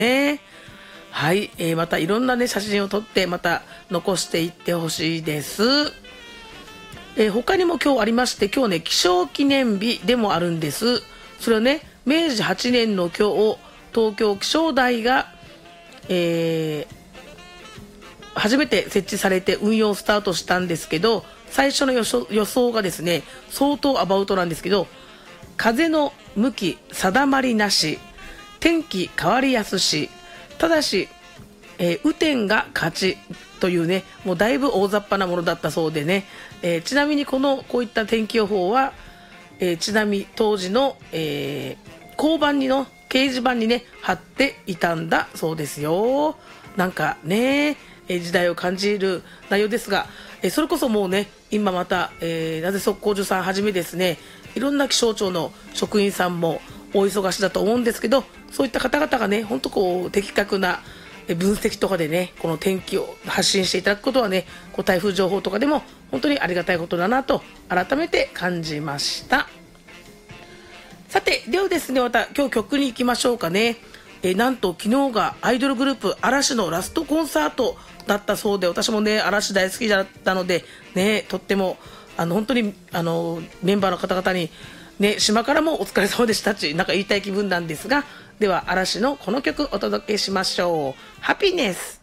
はい、またいろんなね写真を撮ってまた残していってほしいです。他にも今日ありまして、今日ね気象記念日でもあるんです。それはね明治8年の今日、東京気象台が、初めて設置されて運用スタートしたんですけど、最初の予想がですね相当アバウトなんですけど、風の向き定まりなし、天気変わりやすし、ただし、雨天が勝ちというね、もうだいぶ大雑把なものだったそうでね、ちなみにこういった天気予報は、ちなみに当時の、交番の掲示板にね貼っていたんだそうですよ。なんかね、時代を感じる内容ですが、それこそもうね今また、なぜ速攻所さんはじめですね、いろんな気象庁の職員さんもお忙しだと思うんですけど、そういった方々がね本当こう的確な分析とかでねこの天気を発信していただくことはね、こう台風情報とかでも本当にありがたいことだなと改めて感じました。さてではですね、また今日曲に行きましょうかね。なんと昨日がアイドルグループ嵐のラストコンサートだったそうで、私もね嵐大好きだったのでね、とっても本当にメンバーの方々にね、島からもお疲れ様でしたちなんか言いたい気分なんですが、では嵐のこの曲お届けしましょう。ハピネス。